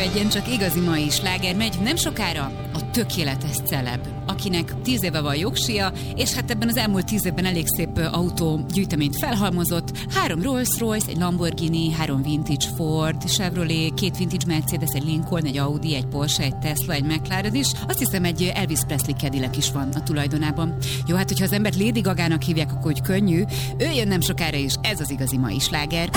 Legyen csak igazi mai sláger megy nem sokára a tökéletes celeb, akinek 10 éve van jogsia, és hát ebben az elmúlt 10 évben elég szép autógyűjteményt felhalmozott. 3 Rolls-Royce, egy Lamborghini, 3 vintage Ford, Chevrolet, 2 vintage Mercedes, egy Lincoln, egy Audi, egy Porsche, egy Tesla, egy McLaren is. Azt hiszem, egy Elvis Presley Cadillac is van a tulajdonában. Jó, hát hogyha az embert Lady Gagának hívják, akkor hogy könnyű. Ő jön nem sokára is, ez az igazi mai sláger.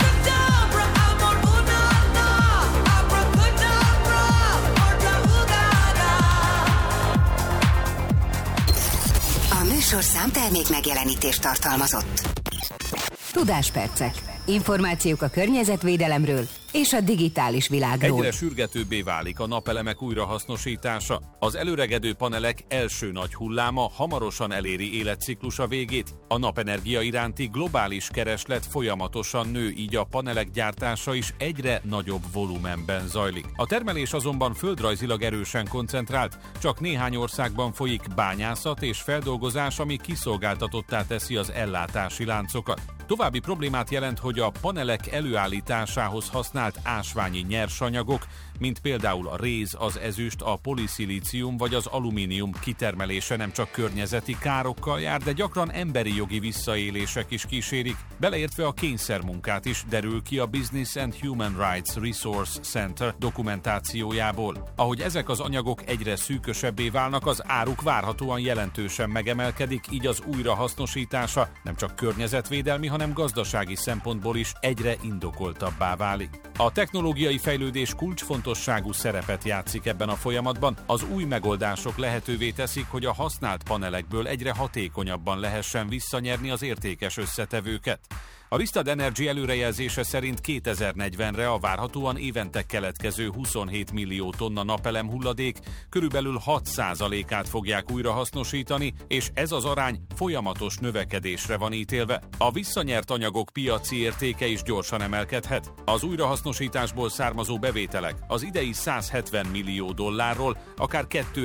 A műsorszám termék megjelenítést tartalmazott. Tudáspercek. Információk a környezetvédelemről és a digitális világról. Egyre sürgetőbbé válik a napelemek újrahasznosítása. Az előregedő panelek első nagy hulláma hamarosan eléri életciklusa végét. A napenergia iránti globális kereslet folyamatosan nő, így a panelek gyártása is egyre nagyobb volumenben zajlik. A termelés azonban földrajzilag erősen koncentrált, csak néhány országban folyik bányászat és feldolgozás, ami kiszolgáltatottá teszi az ellátási láncokat. További problémát jelent, hogy a panelek előállításához használt ásványi nyersanyagok, mint például a réz, az ezüst, a poliszilícium vagy az alumínium kitermelése nem csak környezeti károkkal jár, de gyakran emberi jogi visszaélések is kísérik, beleértve a kényszermunkát is, derül ki a Business and Human Rights Resource Center dokumentációjából. Ahogy ezek az anyagok egyre szűkösebbé válnak, az áruk várhatóan jelentősen megemelkedik, így az újrahasznosítása nem csak környezetvédelmi, hanem gazdasági szempontból is egyre indokoltabbá válik. A technológiai fejlődés kulcsfontosságú szerepet játszik ebben a folyamatban. Az új megoldások lehetővé teszik, hogy a használt panelekből egyre hatékonyabban lehessen visszanyerni az értékes összetevőket. A Rystad Energy előrejelzése szerint 2040-re a várhatóan évente keletkező 27 millió tonna napelem hulladék körülbelül 6%-át fogják újrahasznosítani, és ez az arány folyamatos növekedésre van ítélve. A visszanyert anyagok piaci értéke is gyorsan emelkedhet. Az újrahasznosításból származó bevételek az idei 170 millió dollárról akár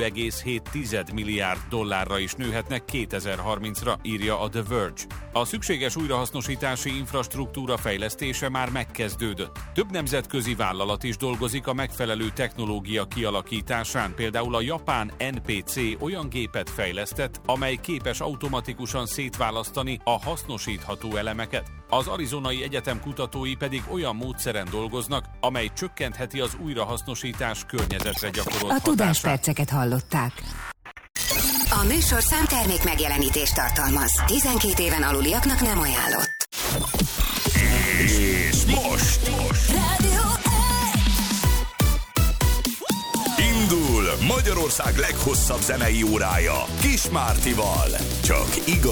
2,7 milliárd dollárra is nőhetnek 2030-ra, írja a The Verge. A szükséges újrahasznosítási infrastruktúra fejlesztése már megkezdődött. Több nemzetközi vállalat is dolgozik a megfelelő technológia kialakításán, például a japán NPC olyan gépet fejlesztett, amely képes automatikusan szétválasztani a hasznosítható elemeket. Az Arizonai Egyetem kutatói pedig olyan módszeren dolgoznak, amely csökkentheti az újrahasznosítás környezetre gyakorolt hatását. A tudásperceket hallották. A műsorszám termék megjelenítést tartalmaz. 12 éven aluliaknak nem ajánlott. És most indul Magyarország leghosszabb zenei órája Kis Mártival. Csak igazi